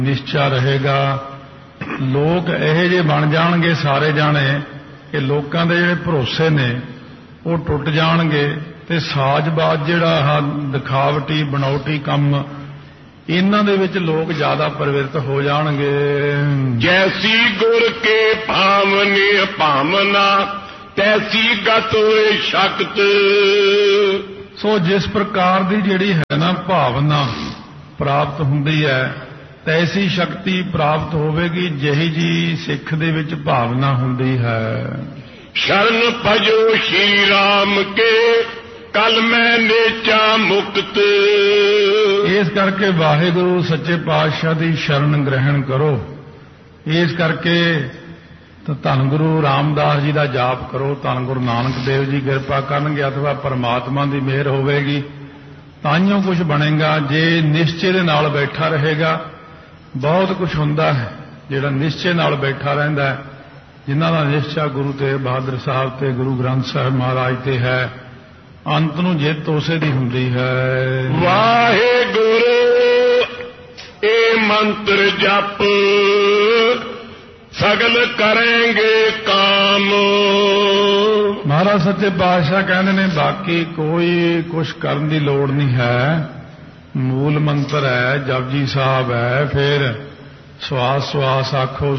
ਨਿਸ਼ਚਾ ਰਹੇਗਾ। ਲੋਕ ਇਹੋ ਜਿਹੇ ਬਣ ਜਾਣਗੇ ਸਾਰੇ ਜਾਣੇ ਕਿ ਲੋਕਾਂ ਦੇ ਜਿਹੜੇ ਭਰੋਸੇ ਨੇ ਉਹ ਟੁੱਟ ਜਾਣਗੇ ਤੇ ਸਾਜ਼ਬਾਜ਼ ਜਿਹੜਾ ਦਿਖਾਵਟੀ ਬਣਾਉਟੀ ਕੰਮ ਇਹਨਾਂ ਦੇ ਵਿੱਚ ਲੋਕ ਜ਼ਿਆਦਾ ਪ੍ਰਵਿਰਤ ਹੋ ਜਾਣਗੇ। ਜੈਸੀ ਗੁਰ ਕੇ ਭਾਵਨੀ ਭਾਵਨਾ ਤੈਸੀ ਗਤ ਹੋਏ ਸ਼ਕਤ। ਸੋ ਜਿਸ ਪ੍ਰਕਾਰ ਦੀ ਜਿਹੜੀ ਹੈ ਨਾ ਭਾਵਨਾ ਪ੍ਰਾਪਤ ਹੁੰਦੀ ਹੈ ਤੈਸੀ ਸ਼ਕਤੀ ਪ੍ਰਾਪਤ ਹੋਵੇਗੀ ਜਿਹੀ ਜੀ ਸਿੱਖ ਦੇ ਵਿੱਚ ਭਾਵਨਾ ਹੁੰਦੀ ਹੈ। ਸ਼ਰਨ ਭਜੋ ਸ਼੍ਰੀ ਰਾਮ ਕੇ ਕਲ ਮੈਂ ਨੇਚਾ ਮੁਕਤ। ਇਸ ਕਰਕੇ ਵਾਹਿਗੁਰੂ ਸੱਚੇ ਪਾਤਸ਼ਾਹ ਦੀ ਸ਼ਰਨ ਗ੍ਰਹਿਣ ਕਰੋ। ਇਸ ਕਰਕੇ ਤਾਂ ਧੰਨ ਗੁਰੂ ਰਾਮਦਾਸ ਜੀ ਦਾ ਜਾਪ ਕਰੋ, ਧੰਨ ਗੁਰੂ ਨਾਨਕ ਦੇਵ ਜੀ ਕਿਰਪਾ ਕਰਨਗੇ ਅਥਵਾ ਪਰਮਾਤਮਾ ਦੀ ਮਿਹਰ ਹੋਵੇਗੀ ਤਾਂਹੀਓ ਕੁਝ ਬਣੇਗਾ। ਜੇ ਨਿਸ਼ਚੇ ਦੇ ਨਾਲ ਬੈਠਾ ਰਹੇਗਾ ਬਹੁਤ ਕੁਝ ਹੁੰਦਾ ਹੈ। ਜਿਹੜਾ ਨਿਸ਼ਚੇ ਨਾਲ ਬੈਠਾ ਰਹਿੰਦਾ ਹੈ, ਜਿਨ੍ਹਾਂ ਦਾ ਨਿਸ਼ਚਾ ਗੁਰੂ ਤੇਗ ਬਹਾਦਰ ਸਾਹਿਬ ਤੇ ਗੁਰੂ ਗ੍ਰੰਥ ਸਾਹਿਬ ਮਹਾਰਾਜ ਤੇ ਹੈ, ਅੰਤ ਨੂੰ ਜਿੱਤ ਉਸੇ ਦੀ ਹੁੰਦੀ ਹੈ। ਵਾਹਿਗੁਰੂ ਇਹ ਮੰਤਰ ਜਪ ਸਗਲ ਕਰਾਂਗੇ ਕਾਮ। ਮਹਾਰਾਜ ਸੱਚੇ ਪਾਤਸ਼ਾਹ ਕਹਿੰਦੇ ਨੇ ਬਾਕੀ ਕੋਈ ਕੁਛ ਕਰਨ ਦੀ ਲੋੜ ਨਹੀਂ ਹੈ। ਮੂਲ ਮੰਤਰ ਹੈ, ਜਪਜੀ ਸਾਹਿਬ ਹੈ, ਫਿਰ ਸਵਾਸ ਸਵਾਸ ਆਖੋ